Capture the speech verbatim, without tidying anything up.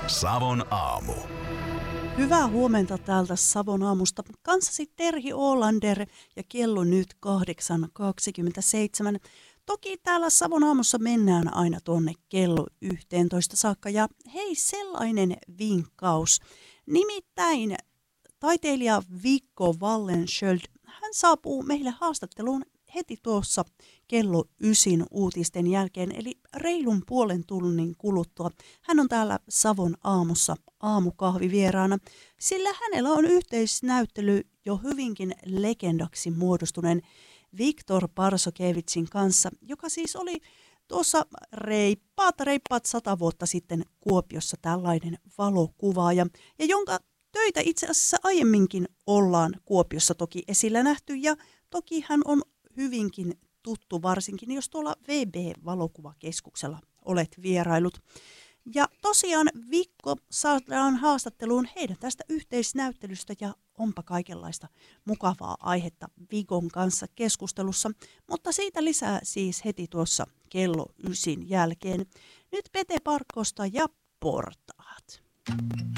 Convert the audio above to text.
Savon aamu. Hyvää huomenta täältä Savon aamusta. Kanssasi Terhi Olander ja kello nyt kahdeksan kaksikymmentäseitsemän. Toki täällä Savon aamussa mennään aina tuonne kello yhteentoista saakka. Ja hei, sellainen vinkkaus. Nimittäin taiteilija Viggo Wallenskiöld, hän saapuu meille haastatteluun heti tuossa kello ysin uutisten jälkeen, eli reilun puolen tunnin kuluttua. Hän on täällä Savon aamussa aamukahvivieraana, sillä hänellä on yhteisnäyttely jo hyvinkin legendaksi muodostuneen Viktor Barsukevitsin kanssa, joka siis oli tuossa reippaat, reippaat sata vuotta sitten Kuopiossa tällainen valokuvaaja, ja jonka töitä itse asiassa aiemminkin ollaan Kuopiossa toki esillä nähty, ja toki hän on hyvinkin tuttu, varsinkin jos tuolla V B-valokuvakeskuksella olet vierailut. Ja tosiaan Viggo saadaan haastatteluun heidän tästä yhteisnäyttelystä ja onpa kaikenlaista mukavaa aihetta Viggon kanssa keskustelussa, mutta siitä lisää siis heti tuossa kello ysin jälkeen. Nyt Pete Parkkosta ja Portaat.